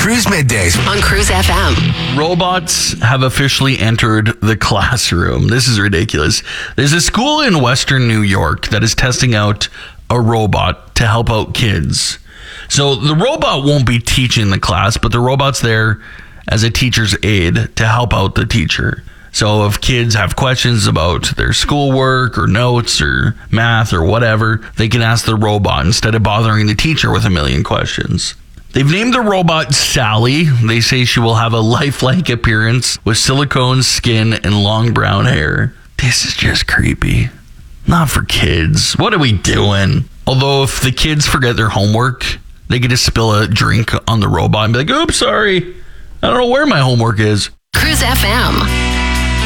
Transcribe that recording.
Cruise Middays on Cruise FM. Robots have officially entered the classroom. This is ridiculous. There's a school in Western New York that is testing out a robot to help out kids. So the robot won't be teaching the class, but the robot's there as a teacher's aide to help out the teacher. So if kids have questions about their schoolwork or notes or math or whatever, they can ask the robot instead of bothering the teacher with a million questions. They've named the robot Sally. They say she will have a lifelike appearance with silicone skin and long brown hair. This is just creepy. Not for kids. What are we doing? Although if the kids forget their homework, they could just spill a drink on the robot and be like, oops, sorry. I don't know where my homework is. Cruise FM.